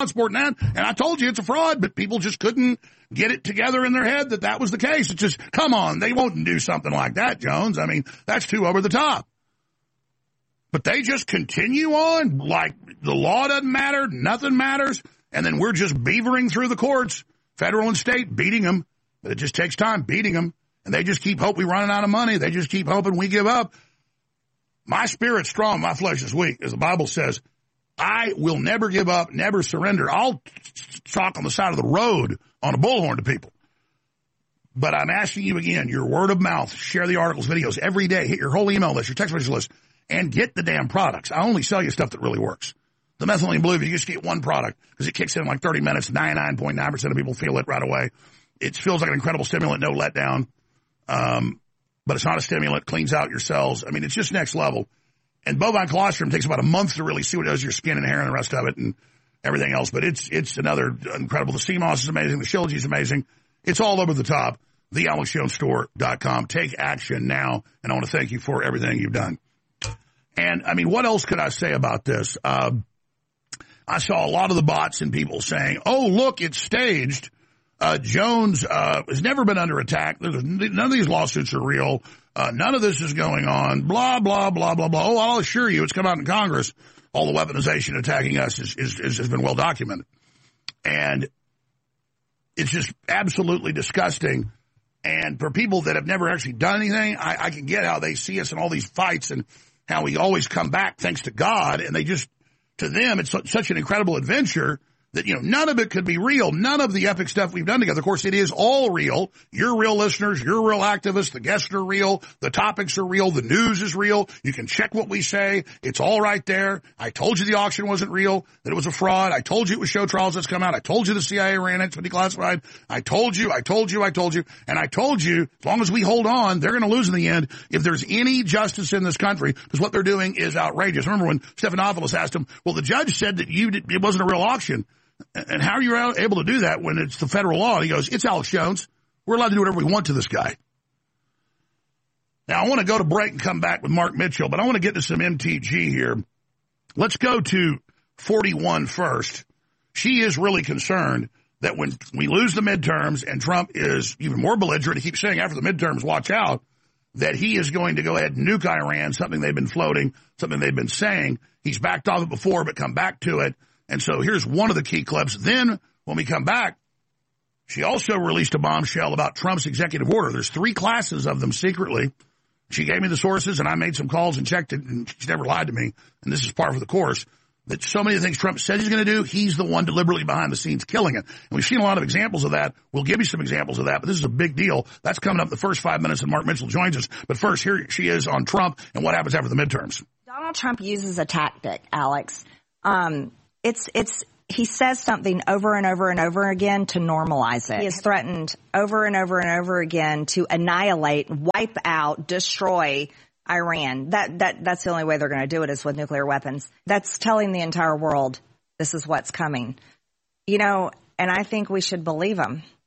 it's more than that. And I told you it's a fraud, but people just couldn't get it together in their head that that was the case. It's just, come on, they won't do something like that, Jones. I mean, that's too over the top. But they just continue on like the law doesn't matter, nothing matters, and then we're just beavering through the courts, federal and state, beating them. But it just takes time beating them, and they just keep hoping we're running out of money. They just keep hoping we give up. My spirit's strong, my flesh is weak, as the Bible says. I will never give up, never surrender. I'll talk on the side of the road on a bullhorn to people. But I'm asking you again, your word of mouth, share the articles, videos every day, hit your whole email list, your text message list, and get the damn products. I only sell you stuff that really works. The methylene blue, if you just get one product, because it kicks in like 30 minutes, 99.9% of people feel it right away. It feels like an incredible stimulant, no letdown. But it's not a stimulant, cleans out your cells. I mean, it's just next level. And bovine colostrum takes about a month to really see what it does to your skin and hair and the rest of it and everything else. But it's another incredible. The CMOS is amazing. The Shilajit is amazing. It's all over the top. TheAlexJonesStore.com. Take action now. And I want to thank you for everything you've done. And, I mean, what else could I say about this? I saw a lot of the bots and people saying, oh, look, it's staged. Jones has never been under attack. None of these lawsuits are real. None of this is going on. Blah, blah, blah, blah, blah. Oh, I'll assure you, it's come out in Congress. All the weaponization attacking us has been well documented. And it's just absolutely disgusting. And for people that have never actually done anything, I can get how they see us in all these fights and how we always come back thanks to God. And they just, to them, it's such an incredible adventure that, you know, none of it could be real. None of the epic stuff we've done together. Of course, it is all real. You're real listeners. You're real activists. The guests are real. The topics are real. The news is real. You can check what we say. It's all right there. I told you the auction wasn't real, that it was a fraud. I told you it was show trials that's come out. I told you the CIA ran it. It's been declassified. I told you. And I told you, as long as we hold on, they're going to lose in the end if there's any justice in this country, because what they're doing is outrageous. Remember when Stephanopoulos asked him, well, the judge said that it wasn't a real auction. And how are you able to do that when it's the federal law? And he goes, it's Alex Jones. We're allowed to do whatever we want to this guy. Now, I want to go to break and come back with Mark Mitchell, but I want to get to some MTG here. Let's go to 41 first. She is really concerned that when we lose the midterms and Trump is even more belligerent, he keeps saying after the midterms, watch out, that he is going to go ahead and nuke Iran, something they've been floating, something they've been saying. He's backed off it before, but come back to it. And so here's one of the key clips. Then, when we come back, she also released a bombshell about Trump's executive order. There's 3 classes of them secretly. She gave me the sources, and I made some calls and checked it, and she never lied to me. And this is par for the course. That so many of the things Trump said he's going to do, he's the one deliberately behind the scenes killing it. And we've seen a lot of examples of that. We'll give you some examples of that, but this is a big deal. That's coming up the first 5 minutes, and Mark Mitchell joins us. But first, here she is on Trump and what happens after the midterms. Donald Trump uses a tactic, Alex. He says something over and over and over again to normalize it. He has threatened over and over and over again to annihilate, wipe out, destroy Iran. That's the only way they're going to do it is with nuclear weapons. That's telling the entire world this is what's coming. You know, and I think we should believe him.